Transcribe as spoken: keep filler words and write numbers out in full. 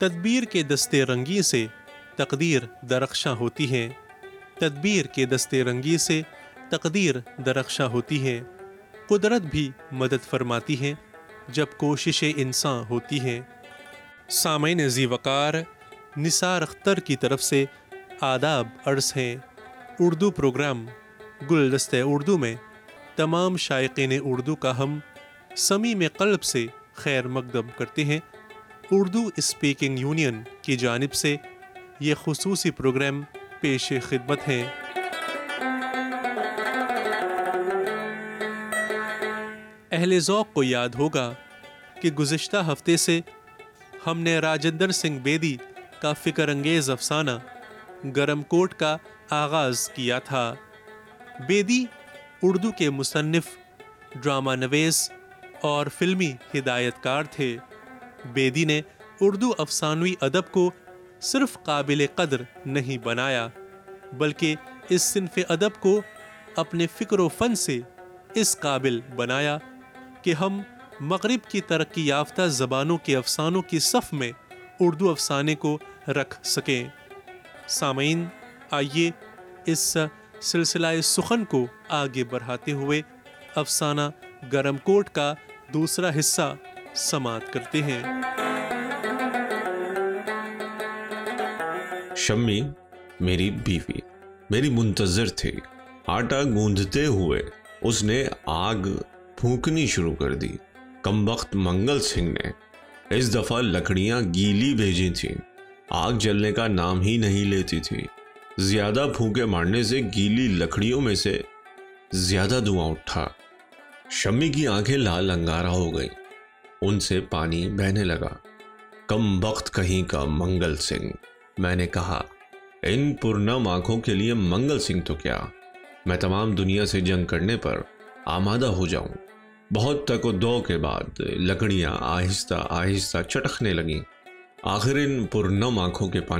تدبیر کے دستے رنگی سے تقدیر درخشاں ہوتی ہے، تدبیر کے دستے رنگی سے تقدیر درخشاں ہوتی ہے۔ قدرت بھی مدد فرماتی ہے جب کوشش انسان ہوتی ہے۔ سامعین ذی وقار، نثار اختر کی طرف سے آداب عرض ہیں۔ اردو پروگرام گلدستہ اردو میں تمام شائقین اردو کا ہم صمیم قلب سے خیر مقدم کرتے ہیں۔ اردو اسپیکنگ یونین کی جانب سے یہ خصوصی پروگرام پیش خدمت ہے۔ اہل ذوق کو یاد ہوگا کہ گزشتہ ہفتے سے ہم نے راجندر سنگھ بیدی کا فکر انگیز افسانہ گرم کوٹ کا آغاز کیا تھا۔ بیدی اردو کے مصنف، ڈرامہ نویس اور فلمی ہدایت کار تھے۔ بیدی نے اردو افسانوی ادب کو صرف قابل قدر نہیں بنایا، بلکہ اس صنف ادب کو اپنے فکر و فن سے اس قابل بنایا کہ ہم مغرب کی ترقی یافتہ زبانوں کے افسانوں کی صف میں اردو افسانے کو رکھ سکیں۔ سامعین، آئیے اس سلسلہ سخن کو آگے بڑھاتے ہوئے افسانہ گرم کوٹ کا دوسرا حصہ سماعت کرتے ہیں۔ شمی میری بیوی میری منتظر تھی۔ آٹا گوندھتے ہوئے اس نے آگ پھونکنی شروع کر دی۔ کم وقت منگل سنگھ نے اس دفعہ لکڑیاں گیلی بھیجی تھیں۔ آگ جلنے کا نام ہی نہیں لیتی تھی۔ زیادہ پھونکے مارنے سے گیلی لکڑیوں میں سے زیادہ دھواں اٹھا۔ شمی کی آنکھیں لال انگارہ ہو گئیں، ان سے پانی بہنے لگا۔ کم وقت کہیں کا منگل سنگھ، میں نے کہا، ان پرنم آنکھوں کے لیے منگل سنگھ تو کیا، میں تمام دنیا سے جنگ کرنے پر آمادہ ہو جاؤں۔ بہت تک و دو کے بعد لکڑیاں آہستہ آہستہ چٹکنے لگیں۔ آخر ان پرنم آنکھوں کے پانی